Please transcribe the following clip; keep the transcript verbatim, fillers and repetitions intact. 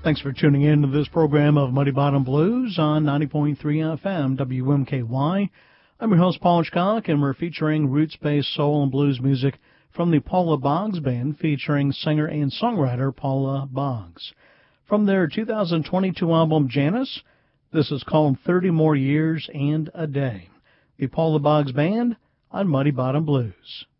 Thanks for tuning in to this program of Muddy Bottom Blues on ninety point three F M W M K Y. I'm your host, Paul Hitchcock, and we're featuring roots-based soul and blues music from the Paula Boggs Band, featuring singer and songwriter Paula Boggs. From their two thousand twenty-two album, Janice, this is called thirty More Years and a Day. The Paula Boggs Band on Muddy Bottom Blues.